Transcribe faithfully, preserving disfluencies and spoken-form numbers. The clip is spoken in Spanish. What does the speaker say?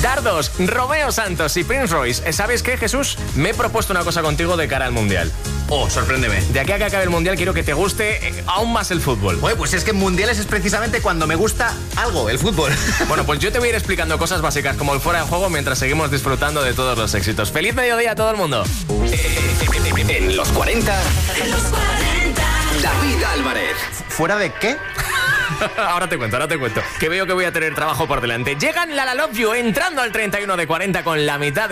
Dardos, Romeo Santos y Prince Royce. ¿Sabes qué, Jesús? Me he propuesto una cosa contigo de cara al Mundial. Oh, sorpréndeme. De aquí a que acabe el Mundial quiero que te guste eh, aún más el fútbol. Oye, pues es que en Mundiales es precisamente cuando me gusta algo, el fútbol. Bueno, pues yo te voy a ir explicando cosas básicas como el fuera de juego mientras seguimos disfrutando de todos los éxitos. ¡Feliz mediodía a todo el mundo! En los cuarenta, En los cuarenta. David Álvarez. ¿Fuera de qué? Ahora te cuento, ahora te cuento. Que veo que voy a tener trabajo por delante. Llegan La La Love You entrando al treinta y uno de cuarenta con la mitad de